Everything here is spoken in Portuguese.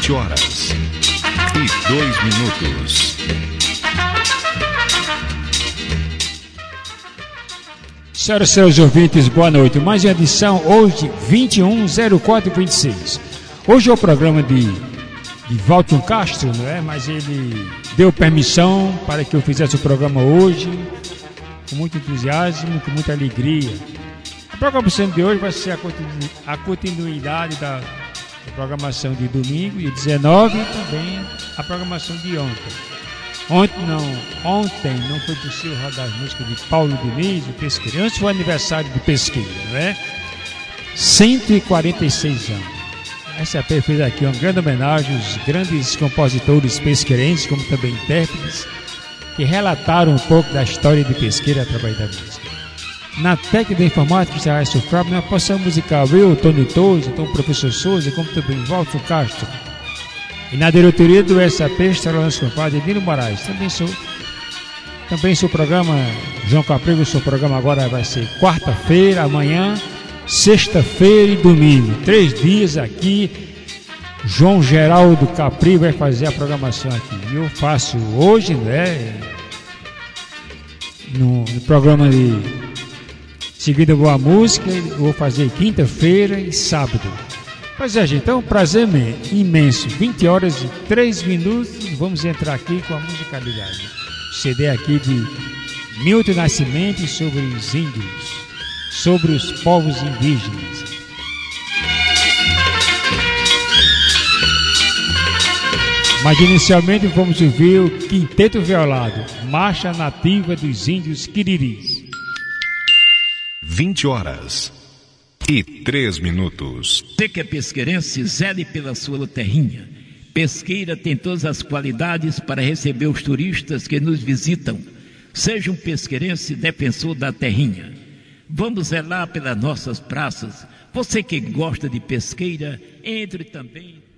20h02. Senhoras e senhores ouvintes, boa noite. Mais uma edição hoje, 21/04/26. Hoje é o programa de Valton Castro, não é? Mas ele deu permissão para que eu fizesse o programa hoje, com muito entusiasmo, com muita alegria. A programação de hoje vai ser a continuidade da programação de domingo e 19 e também a programação de ontem. Ontem não foi possível rodar as músicas de Paulo Diniz, o Pesqueira. Antes foi o aniversário de Pesqueira, não é? 146 anos. Essa fez aqui uma grande homenagem aos grandes compositores pesqueirenses, como também intérpretes, que relataram um pouco da história de Pesqueira através da música. Na técnica de informática, que será sofrado na porção musical, eu, Tony Torres, então o professor Souza, como também Valton Castro. E na diretoria do SAP estará o nosso compadre Edino Moraes. Também seu programa, João Caprigo, seu programa agora vai ser quarta-feira, amanhã, sexta-feira e domingo. 3 dias aqui. João Geraldo Capri vai fazer a programação aqui. Eu faço hoje, né? No programa de seguida boa música, vou fazer quinta-feira e sábado. Pois é, gente, então um prazer imenso. 20h03. Vamos entrar aqui com a musicalidade. CD aqui de Milton Nascimento sobre os índios, sobre os povos indígenas. Mas inicialmente vamos ouvir o Quinteto Violado, Marcha Nativa dos Índios Quiriris. 20h03. Você que é pesqueirense, zele pela sua terrinha. Pesqueira tem todas as qualidades para receber os turistas que nos visitam. Seja um pesqueirense defensor da terrinha. Vamos zelar pelas nossas praças. Você que gosta de pesqueira, entre também.